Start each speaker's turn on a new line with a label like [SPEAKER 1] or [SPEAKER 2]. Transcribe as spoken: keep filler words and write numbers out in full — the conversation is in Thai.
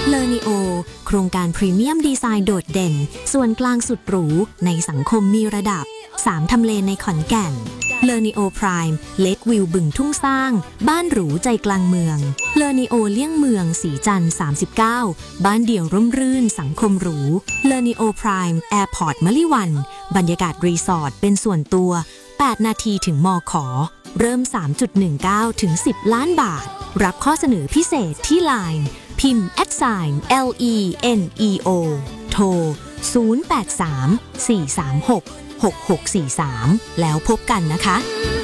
[SPEAKER 1] เลอนิโอโครงการพรีเมียมดีไซน์โดดเด่นส่วนกลางสุดหรูในสังคมมีระดับสามทำเลในขอนแก่นเลอนิโอไพร์มเลควิวบึงทุ่งสร้างบ้านหรูใจกลางเมืองเลอนิโอเลี่ยงเมืองสีจันทร์สามสิบเก้าบ้านเดี่ยวร่มรื่นสังคมหรูเลอนิโอไพร์มแอร์พอร์ตมะลิวันบรรยากาศรีสอร์ทเป็นส่วนตัวแปดนาทีถึงมอขอเริ่ม สามจุดหนึ่งเก้า ถึง สิบ ล้านบาทรับข้อเสนอพิเศษที่ ไลน์ พิมพ์ แอท ไซน์ แอล อี เอ็น อี โอ โทร ศูนย์ แปด สาม สี่ สาม หก หก หก สี่ สาม แล้วพบกันนะคะ